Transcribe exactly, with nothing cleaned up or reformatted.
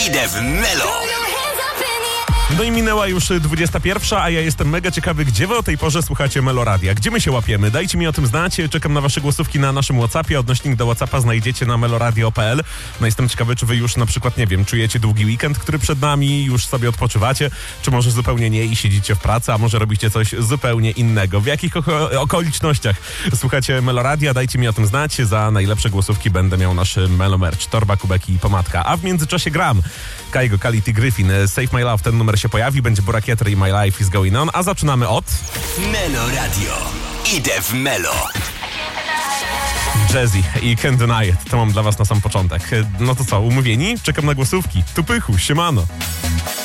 Idę w Melo. No i minęła już dwudziesta pierwsza, a ja jestem mega ciekawy, gdzie wy o tej porze słuchacie Meloradia. Gdzie my się łapiemy? Dajcie mi o tym znać. Czekam na wasze głosówki na naszym WhatsAppie. Odnośnik do WhatsAppa znajdziecie na meloradio kropka p l. No jestem ciekawy, czy wy już na przykład, nie wiem, czujecie długi weekend, który przed nami, już sobie odpoczywacie, czy może zupełnie nie i siedzicie w pracy, a może robicie coś zupełnie innego. W jakich oko- okolicznościach słuchacie Meloradia? Dajcie mi o tym znać. Za najlepsze głosówki będę miał nasz Melo merch, torba, kubeki i pomadka. A w międzyczasie gram Kaigo, Kality, Griffin, Save My Love, ten numer się pojawi, będzie Burakieter i My Life is Going On, a zaczynamy od... Melo Radio. Idę w Melo. Jazzy i Can't Deny It, to mam dla was na sam początek. No to co, umówieni? Czekam na głosówki. Tu pychu, siemano.